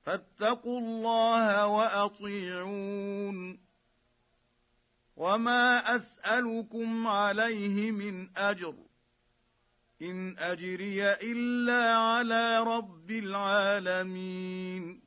فاتقوا الله وأطيعون وما أسألكم عليه من أجر إن أجري إلا على رب العالمين